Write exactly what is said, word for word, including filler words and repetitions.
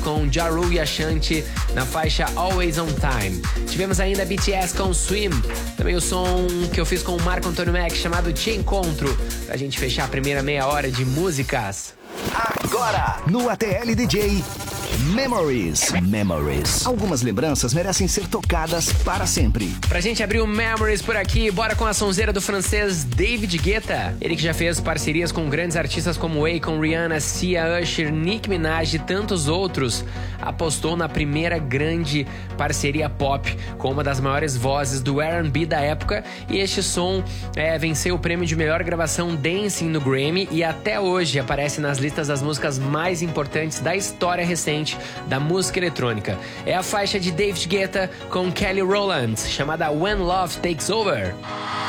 com Ja Rule e Ashanti na faixa Always On Time. Tivemos ainda B T S com Swim, também o som que eu fiz com o Marco Antônio Mac chamado Te Encontro, pra gente fechar a primeira meia hora de músicas. Agora, no A T L D J, Memories. Memories. Algumas lembranças merecem ser tocadas para sempre. Pra gente abrir o Memories por aqui, bora com a sonzeira do francês David Guetta. Ele que já fez parcerias com grandes artistas como Akon, Rihanna, Sia, Usher, Nicki Minaj e tantos outros, apostou na primeira grande parceria pop com uma das maiores vozes do R and B da época, e este som é, venceu o prêmio de melhor gravação Dancing no Grammy e até hoje aparece nas listas das músicas mais importantes da história recente da música eletrônica. É a faixa de David Guetta com Kelly Rowland, chamada When Love Takes Over.